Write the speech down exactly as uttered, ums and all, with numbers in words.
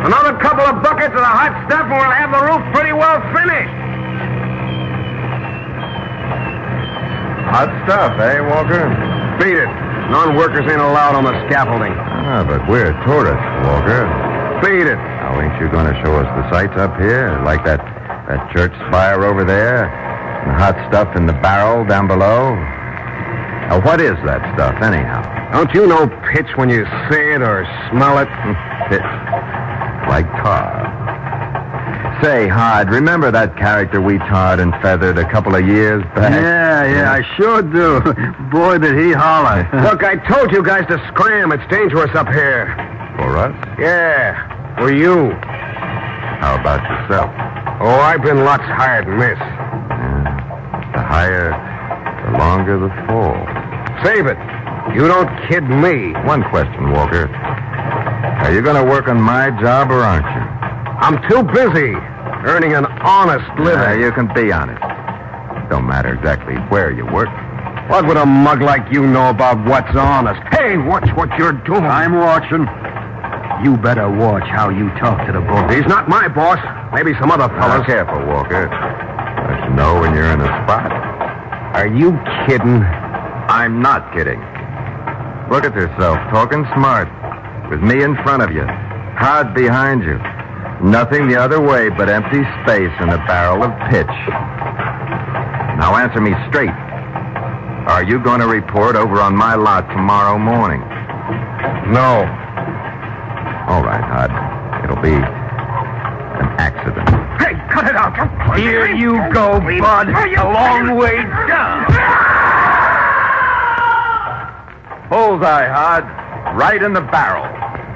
Another couple of buckets of the hot stuff and we'll have the roof pretty well finished. Hot stuff, eh, Walker? Beat it. Non-workers ain't allowed on the scaffolding. Ah, but we're tourists, Walker. Beat it. Now, ain't you going to show us the sights up here? Like that, that church spire over there? And the hot stuff in the barrel down below? Now, what is that stuff, anyhow? Don't you know pitch when you see it or smell it? Pitch. Like tar. Say, Hod, remember that character we tarred and feathered a couple of years back? Yeah, yeah, I sure do. Boy, did he holler. Look, I told you guys to scram. It's dangerous up here. For us? Yeah, for you. How about yourself? Oh, I've been lots higher than this. Yeah. The higher, the longer the fall. Save it. You don't kid me. One question, Walker. Are you going to work on my job or aren't you? I'm too busy earning an honest living. Uh, you can be honest. Don't matter exactly where you work. What would a mug like you know about what's honest? Hey, watch what you're doing. I'm watching. You better watch how you talk to the boss. He's not my boss. Maybe some other Now, fellas. careful, Walker. Let you know when you're in a spot. Are you kidding? I'm not kidding. Look at yourself, talking smart. With me in front of you. Hard behind you. Nothing the other way but empty space and a barrel of pitch. Now answer me straight. Are you going to report over on my lot tomorrow morning? No. All right, Hod. It'll be an accident. Hey, cut it out. Here you go, bud. A long way down. Bullseye, Hod. Right in the barrel.